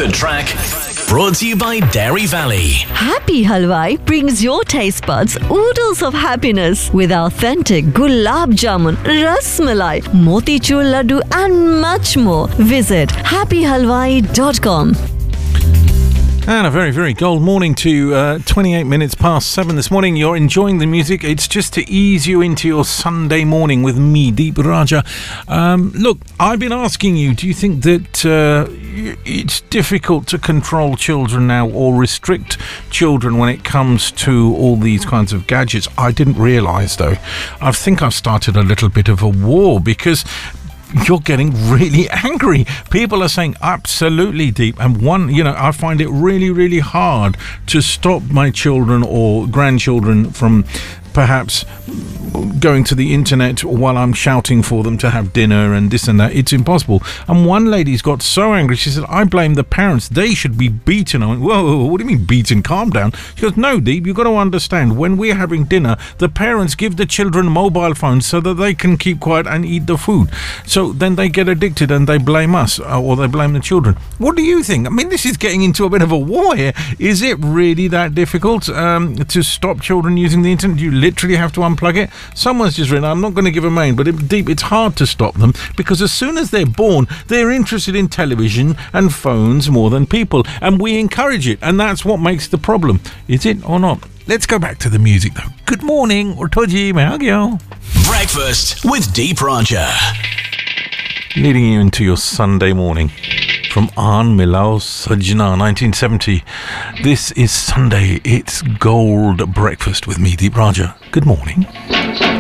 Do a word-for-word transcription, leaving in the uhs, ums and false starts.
Good track. Brought to you by Dairy Valley. Happy Halwai brings your taste buds oodles of happiness with authentic gulab jamun, ras malai, motichur laddu and much more. Visit happy halwai dot com. And a very, very cold morning to uh, twenty-eight minutes past seven this morning. You're enjoying the music. It's just to ease you into your Sunday morning with me, Deep Raja. Um, look, I've been asking you, do you think that uh, it's difficult to control children now or restrict children when it comes to all these kinds of gadgets? I didn't realise, though. I think I've started a little bit of a war because you're getting really angry. People are saying absolutely, Deep. And one, you know, I find it really, really hard to stop my children or grandchildren from perhaps going to the internet while I'm shouting for them to have dinner and this and that. It's impossible. And one lady's got so angry, she said, I blame the parents. They should be beaten. I went, whoa, whoa, whoa, what do you mean beaten? Calm down. She goes, no, Deep, you've got to understand, when we're having dinner, the parents give the children mobile phones so that they can keep quiet and eat the food. So then they get addicted and they blame us or they blame the children. What do you think? I mean, this is getting into a bit of a war here. Is it really that difficult um, to stop children using the internet? Do you literally have to unplug it? Someone's just written, I'm not going to give a name, but it, Deep, it's hard to stop them because as soon as they're born, they're interested in television and phones more than people, and we encourage it, and that's what makes the problem. Is it or not? Let's go back to the music, though. Good morning, or Toji Meagyo. Breakfast with Deep Raja. Leading you into your Sunday morning. From Aan Milao Sajna, nineteen seventy. This is Sunday. It's Gold Breakfast with me, Deep Raja. Good morning.